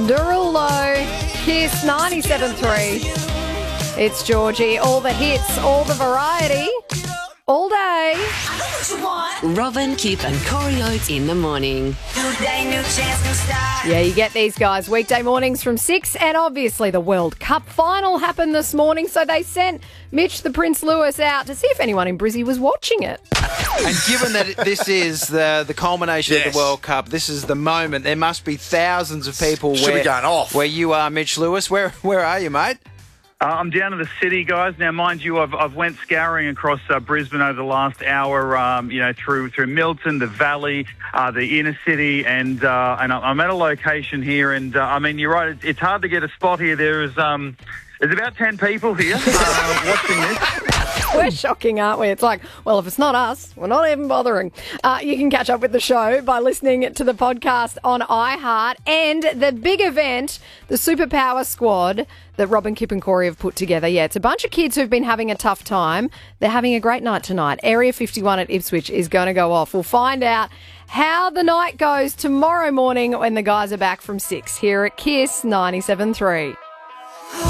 Derulo, Kiss 97.3. It's Georgie. All the hits, all the variety, all day. Robin, Kip and Corey Oates in the morning. Yeah, you get these guys weekday mornings from 6, and obviously the World Cup final happened this morning, so they sent Mitch the Prince Lewis out to see if anyone in Brizzy was watching it. And given that this is the culmination of the World Cup, this is the moment, there must be thousands of people Should be going off. where you are, Mitch Lewis. Where are you, mate? I'm down in the city, guys. Now, mind you, I've went scouring across Brisbane over the last hour. Through Milton, the Valley, the inner city, and I'm at a location here. And you're right. It's hard to get a spot here. There's about 10 people here watching this. We're shocking, aren't we? It's like, well, if it's not us, we're not even bothering. You can catch up with the show by listening to the podcast on iHeart, and the big event, the Superpower Squad that Robin, Kip and Corey have put together. Yeah, it's a bunch of kids who've been having a tough time. They're having a great night tonight. Area 51 at Ipswich is going to go off. We'll find out how the night goes tomorrow morning when the guys are back from 6 here at Kiss 97.3.